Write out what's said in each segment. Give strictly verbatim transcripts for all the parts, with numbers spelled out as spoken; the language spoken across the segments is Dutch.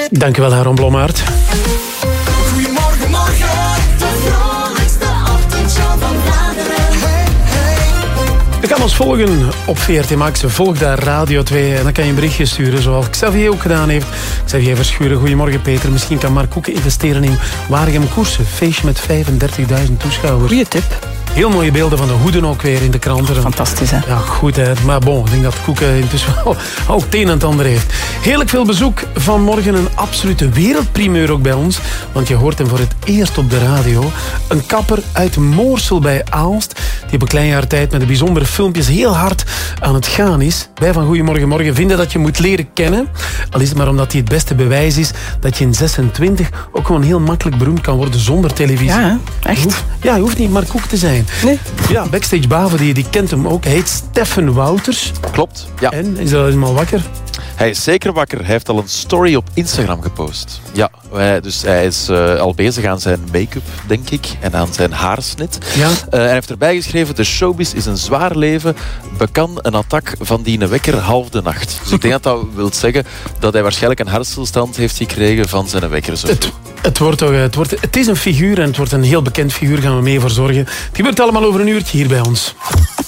Dank u wel, Aaron Blommaert. Goedemorgen, morgen. De vrolijkste ochtendshow van Vlaanderen. Hey, hey. Je kan ons volgen op V R T Max. Volg daar Radio twee en dan kan je een berichtje sturen, zoals Xavier ook gedaan heeft. Xavier Verschuren, goedemorgen Peter. Misschien kan Mark Koeken investeren in Waregem Koersen. Feestje met vijfendertigduizend toeschouwers. Goeie tip. Heel mooie beelden van de hoeden ook weer in de kranten. Fantastisch, hè? Ja, goed, hè. Maar bon, ik denk dat Koeken intussen wel al het een en het ander heeft. Heerlijk veel bezoek. Vanmorgen een absolute wereldprimeur ook bij ons. Want je hoort hem voor het eerst op de radio. Een kapper uit Moorsel bij Aalst. Die op een klein jaar tijd met de bijzondere filmpjes heel hard aan het gaan is. Wij van Goedemorgen Morgen vinden dat je moet leren kennen. Al is het maar omdat hij het beste bewijs is dat je in zesentwintig ook gewoon heel makkelijk beroemd kan worden zonder televisie. Ja, echt? Je hoeft, ja, je hoeft niet Mark Koek te zijn. Nee. Ja, Backstage Bavo, die, die kent hem ook. Hij heet Steffen Wouters. Klopt, ja. En, is hij helemaal wakker? Hij is zeker wakker. Hij heeft al een story op Instagram gepost. Ja, hij, dus hij is uh, al bezig aan zijn make-up, denk ik. En aan zijn haarsnit. Ja. Uh, hij heeft erbij geschreven, de showbiz is een zwaar leven. Bekan een attack van die wekker half de nacht. Dus ik denk dat dat wil zeggen dat hij waarschijnlijk een hartstilstand heeft gekregen van zijn wekker. Zo. Het, het, wordt toch, het, wordt, het is een figuur en het wordt een heel bekend figuur. Gaan we mee voor zorgen. Het gebeurt allemaal over een uurtje hier bij ons.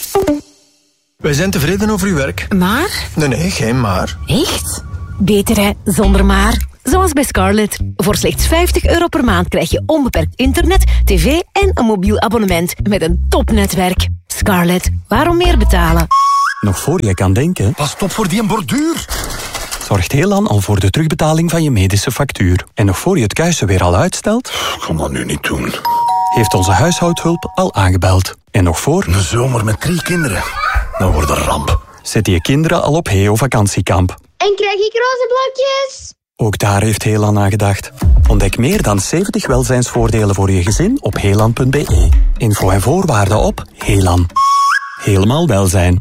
Wij zijn tevreden over uw werk. Maar? Nee, nee, geen maar. Echt? Beter hè, zonder maar. Zoals bij Scarlett. Voor slechts vijftig euro per maand krijg je onbeperkt internet, tv en een mobiel abonnement met een topnetwerk. Scarlett, waarom meer betalen? Nog voor je kan denken, Pas op voor die borduur. zorgt Helan al voor de terugbetaling van je medische factuur. En nog voor je het kuisen weer al uitstelt, Ik kan dat nu niet doen. heeft onze huishoudhulp al aangebeld. En nog voor, Een zomer met drie kinderen. Dat wordt een ramp. zet je kinderen al op Heo vakantiekamp. En krijg ik roze blokjes? Ook daar heeft Helan aan gedacht. Ontdek meer dan zeventig welzijnsvoordelen voor je gezin op helan punt b e. Info en voorwaarden op Helan. Helemaal welzijn.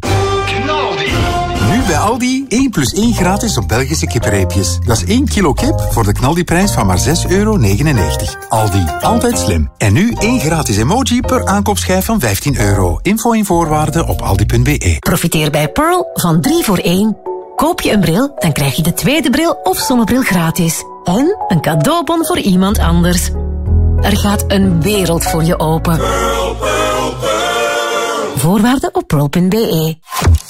Nu bij Aldi één plus één gratis op Belgische kippenreepjes. Dat is één kilo kip voor de knaldiprijs van maar zes euro negenennegentig. Aldi, altijd slim. En nu één gratis emoji per aankoopschijf van vijftien euro. Info en voorwaarden op aldi punt b e. Profiteer bij Pearl van drie voor één. Koop je een bril, dan krijg je de tweede bril of zonnebril gratis. En een cadeaubon voor iemand anders. Er gaat een wereld voor je open. Voorwaarden op pearl punt b e.